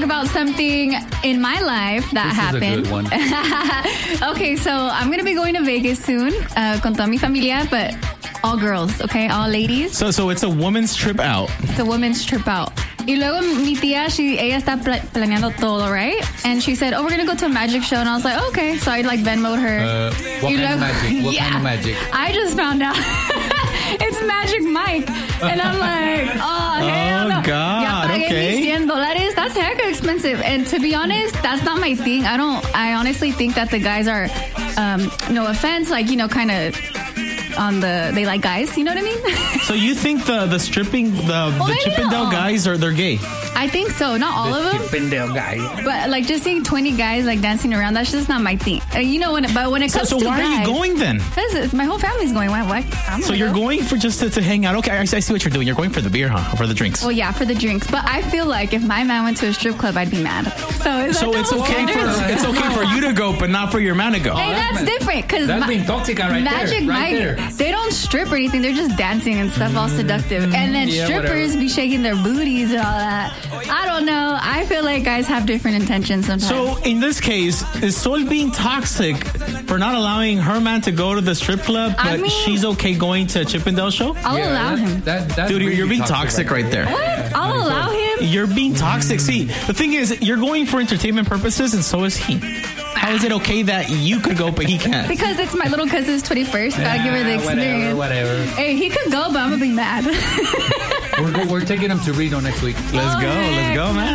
talk about something in my life that happened. This is a good one. Okay, so I'm going to be going to Vegas soon con toda mi familia, but all girls, okay? All ladies. So it's a woman's trip out. It's a women's trip out. Y luego mi tía, ella está planeando todo, right? And she said, oh, we're going to go to a magic show. And I was like, okay. So I like Venmo'd her. What kind of magic? What kind of magic? I just found out. It's Magic Mike. And I'm like, oh, hell no. Oh, God. Okay. $100. That's hecka expensive. And to be honest, that's not my thing. I honestly think that the guys are, no offense, like, you know, kind of they like guys, you know what I mean? So you think the stripping, the Chippendale guys they're gay? I think so. Not all of them. Chippendale guy. But like just seeing 20 guys like dancing around, that's just not my thing. You know, when it comes so to why guys, are you going then? Because my whole family's going. Why? So you're going for just to hang out? Okay, I see what you're doing. You're going for the beer, huh? Or for the drinks? Well, yeah, for the drinks. But I feel like if my man went to a strip club, I'd be mad. So it's okay for you to go, but not for your man to go. Hey, that's different because that's being toxic right Magic there. Mike, they don't strip or anything. They're just dancing and stuff, all seductive. And then strippers be shaking their booties and all that. I don't know. I feel like guys have different intentions sometimes. So in this case, is Sol being toxic for not allowing her man to go to the strip club, but she's okay going to a Chippendale show? I'll allow him. That's dude, really you're being toxic right there. What? I'll allow him. You're being toxic. See, the thing is, you're going for entertainment purposes, and so is he. How is it okay that you could go, but he can't? Because it's my little cousin's 21st. Gotta give her the experience. Whatever. Hey, he could go, but I'm gonna be mad. We're taking him to Reno next week. Let's go, man.